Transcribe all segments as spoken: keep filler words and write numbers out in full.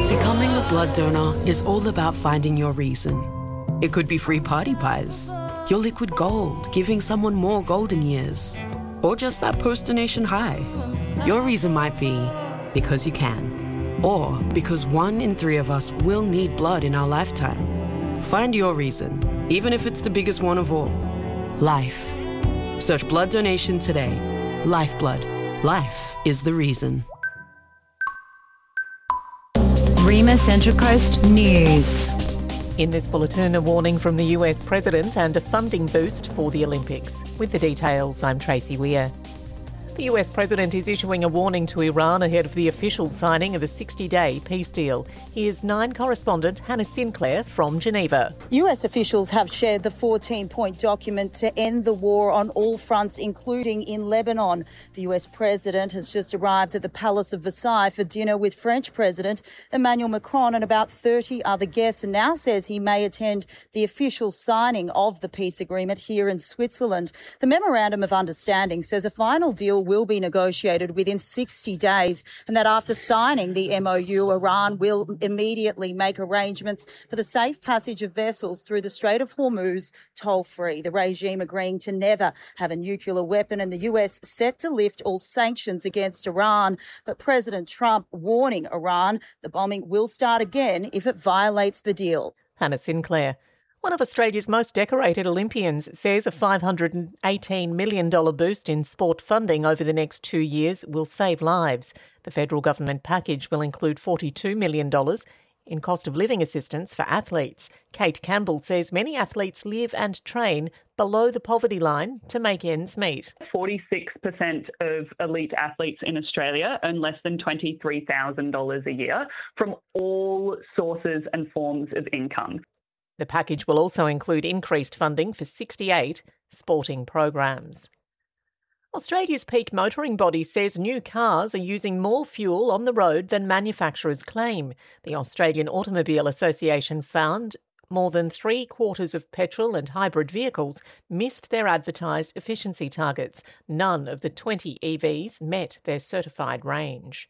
Becoming a blood donor is all about finding your reason. It could be free party pies, your liquid gold, giving someone more golden years, or just that post-donation high. Your reason might be because you can, or because one in three of us will need blood in our lifetime. Find your reason, even if it's the biggest one of all. Life. Search blood donation today. Lifeblood. Life is the reason. Rima Central Coast News. In this bulletin, a warning from the U S President and a funding boost for the Olympics. With the details, I'm Tracy Weir. The U S President is issuing a warning to Iran ahead of the official signing of a sixty-day peace deal. Here's Nine correspondent Hannah Sinclair from Geneva. U S officials have shared the fourteen-point document to end the war on all fronts, including in Lebanon. The U S President has just arrived at the Palace of Versailles for dinner with French President Emmanuel Macron and about thirty other guests, and now says he may attend the official signing of the peace agreement here in Switzerland. The Memorandum of Understanding says a final deal will be negotiated within sixty days, and that after signing the M O U, Iran will immediately make arrangements for the safe passage of vessels through the Strait of Hormuz toll-free. The regime agreeing to never have a nuclear weapon, and the U S set to lift all sanctions against Iran. But President Trump warning Iran the bombing will start again if it violates the deal. Hannah Sinclair. One of Australia's most decorated Olympians says a five hundred eighteen million dollars boost in sport funding over the next two years will save lives. The federal government package will include forty-two million dollars in cost of living assistance for athletes. Kate Campbell says many athletes live and train below the poverty line to make ends meet. forty-six percent of elite athletes in Australia earn less than twenty-three thousand dollars a year from all sources and forms of income. The package will also include increased funding for sixty-eight sporting programs. Australia's peak motoring body says new cars are using more fuel on the road than manufacturers claim. The Australian Automobile Association found more than three quarters of petrol and hybrid vehicles missed their advertised efficiency targets. None of the twenty E Vs met their certified range.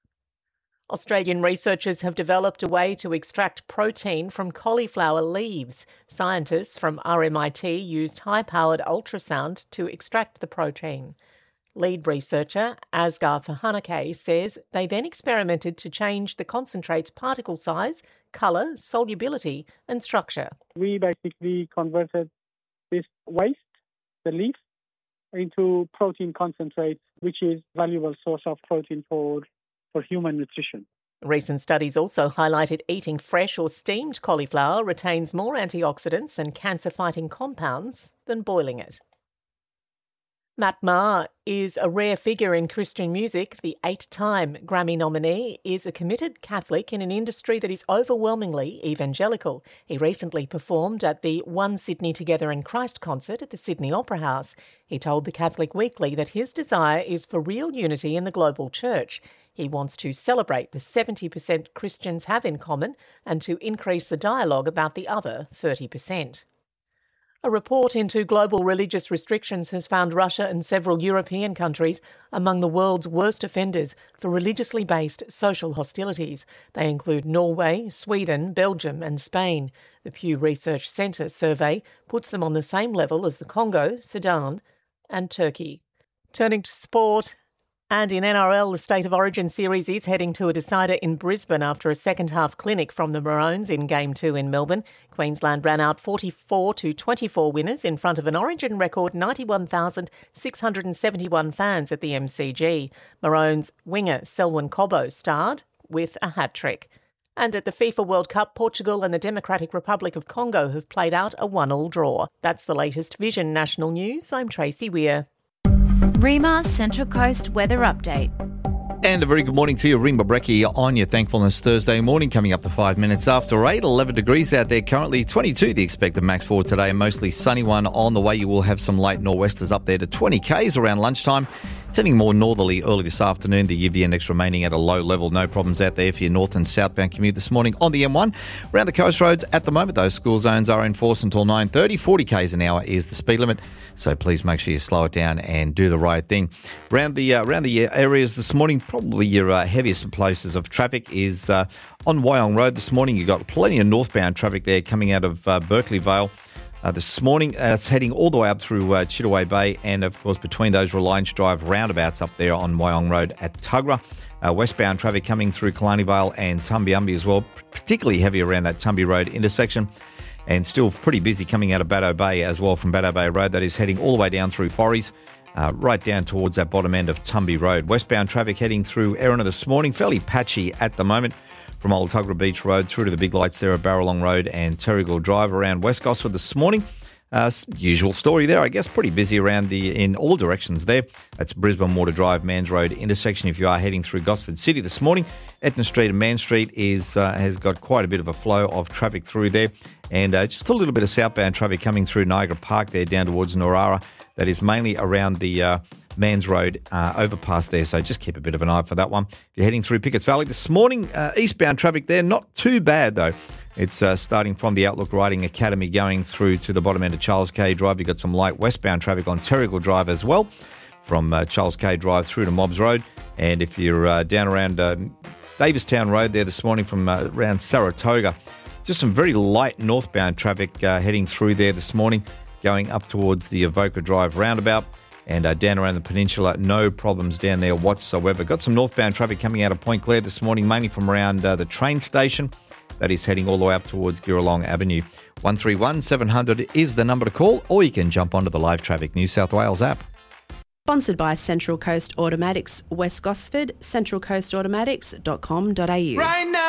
Australian researchers have developed a way to extract protein from cauliflower leaves. Scientists from R M I T used high-powered ultrasound to extract the protein. Lead researcher Asghar Farhanakeh says they then experimented to change the concentrate's particle size, colour, solubility and structure. We basically converted this waste, the leaf, into protein concentrate, which is a valuable source of protein for for human nutrition. Recent studies also highlighted eating fresh or steamed cauliflower retains more antioxidants and cancer-fighting compounds than boiling it. Matt Maher is a rare figure in Christian music. The eight-time Grammy nominee is a committed Catholic in an industry that is overwhelmingly evangelical. He recently performed at the One Sydney Together in Christ concert at the Sydney Opera House. He told the Catholic Weekly that his desire is for real unity in the global church. He wants to celebrate the seventy percent Christians have in common and to increase the dialogue about the other thirty percent. A report into global religious restrictions has found Russia and several European countries among the world's worst offenders for religiously based social hostilities. They include Norway, Sweden, Belgium and Spain. The Pew Research Centre survey puts them on the same level as the Congo, Sudan and Turkey. Turning to sport. And in N R L, the State of Origin series is heading to a decider in Brisbane after a second-half clinic from the Maroons in Game two in Melbourne. Queensland ran out forty-four to twenty-four winners in front of an Origin record ninety-one thousand six hundred seventy-one fans at the M C G. Maroons winger Selwyn Cobbo starred with a hat-trick. And at the FIFA World Cup, Portugal and the Democratic Republic of Congo have played out a one-all draw. That's the latest Vision National News. I'm Tracy Weir. Rima Central Coast Weather Update. And a very good morning to you, Ring Bobrecki on your Thankfulness Thursday morning, coming up to five minutes after eight. eleven degrees out there currently, twenty-two the expected max for today, a mostly sunny one on the way. You will have some late nor'westers up there to twenty kays around lunchtime. Turning more northerly early this afternoon, the U V index remaining at a low level. No problems out there for your north and southbound commute this morning on the M one. Around the coast roads at the moment, those school zones are in force until nine thirty. forty kays an hour is the speed limit, so please make sure you slow it down and do the right thing. Around the uh, around the areas this morning, probably your uh, heaviest places of traffic is uh, on Wyong Road this morning. You've got plenty of northbound traffic there coming out of uh, Berkeley Vale. Uh, this morning, uh, it's heading all the way up through uh, Chittaway Bay and, of course, between those Reliance Drive roundabouts up there on Wyong Road at Tuggerah. Uh, westbound traffic coming through Killarney Vale and Tumbiumbi as well, particularly heavy around that Tumby Road intersection. And still pretty busy coming out of Baddo Bay as well from Baddo Bay Road. That is heading all the way down through Forries, uh, right down towards that bottom end of Tumby Road. Westbound traffic heading through Erina this morning, fairly patchy at the moment, from Old Tuggerah Beach Road through to the big lights there at Barralong Road and Terrigal Drive around West Gosford this morning. Uh, usual story there, I guess. Pretty busy around the in all directions there. That's Brisbane Water Drive, Mans Road intersection. If you are heading through Gosford City this morning, Etna Street and Man Street is uh, has got quite a bit of a flow of traffic through there. And uh, just a little bit of southbound traffic coming through Niagara Park there down towards Norara. That is mainly around the uh, Mans Road uh, overpass there, so just keep a bit of an eye for that one. If you're heading through Pickett's Valley this morning, uh, eastbound traffic there, not too bad though. It's uh, starting from the Outlook Riding Academy going through to the bottom end of Charles K Drive. You've got some light westbound traffic on Terrigal Drive as well, from uh, Charles K Drive through to Mobbs Road. And if you're uh, down around uh, Davistown Road there this morning from uh, around Saratoga, just some very light northbound traffic uh, heading through there this morning, going up towards the Avoca Drive roundabout. And uh, down around the peninsula, no problems down there whatsoever. Got some northbound traffic coming out of Point Clare this morning, mainly from around uh, the train station. That is heading all the way up towards Girralong Avenue. one three one seven hundred is the number to call, or you can jump onto the Live Traffic New South Wales app. Sponsored by Central Coast Automatics, West Gosford, central coast automatics dot com dot a u. Right now.